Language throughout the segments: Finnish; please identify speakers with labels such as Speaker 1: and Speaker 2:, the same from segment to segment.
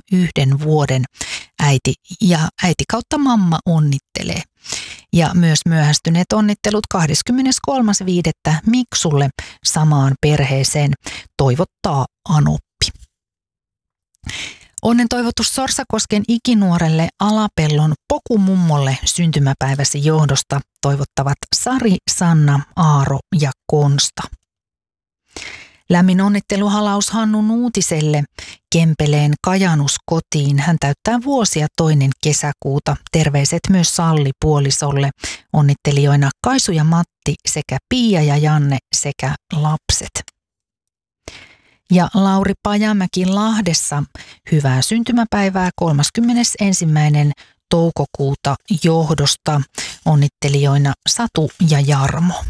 Speaker 1: 1 vuoden äiti kautta mamma onnittelee. Ja myös myöhästyneet onnittelut 23.5. Miksulle samaan perheeseen toivottaa Anoppi. Onnen toivotus Sorsakosken ikinuorelle Alapellon Pokumummolle syntymäpäiväsi johdosta toivottavat Sari, Sanna, Aaro ja Konsta. Lämmin onnitteluhalaus Hannu Nuutiselle Kempeleen Kajanus kotiin. Hän täyttää vuosia 2. kesäkuuta. Terveiset myös Salli puolisolle. Onnittelijoina Kaisu ja Matti sekä Pia ja Janne sekä lapset. Ja Lauri Pajamäki Lahdessa hyvää syntymäpäivää 31. toukokuuta johdosta. Onnittelijoina Satu ja Jarmo.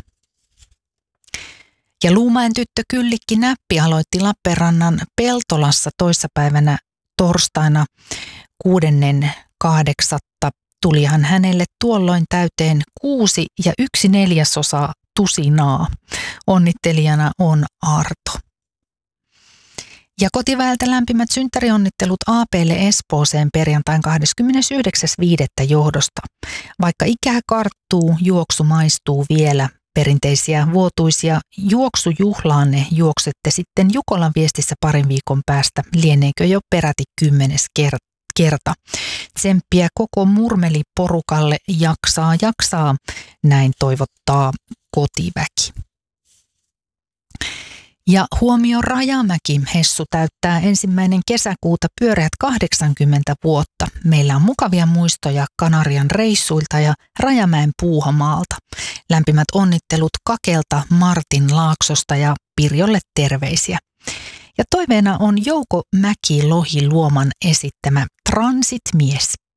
Speaker 1: Ja Luumäen tyttö Kyllikki Näppi aloitti Lappeenrannan Peltolassa toissapäivänä torstaina 6.8. Tulihan hänelle tuolloin täyteen 6 1/4 tusinaa. Onnittelijana on Arto. Ja kotiväeltä lämpimät synttärionnittelut AP:lle Espooseen perjantain 29.5. johdosta. Vaikka ikää karttuu, juoksu maistuu vielä. Perinteisiä vuotuisia juoksujuhlaanne juoksette sitten Jukolan viestissä parin viikon päästä. Lieneekö jo peräti 10. kerta. Tsemppiä koko murmeliporukalle, jaksaa, näin toivottaa kotiväki. Ja huomio Rajamäki, Hessu täyttää 1. kesäkuuta pyöreät 80 vuotta. Meillä on mukavia muistoja Kanarian reissuilta ja Rajamäen Puuhamaalta. Lämpimät onnittelut Kakelta, Martin Laaksosta ja Pirjolle terveisiä. Ja toiveena on Jouko Mäki-Lohi Luoman esittämä Transit-mies.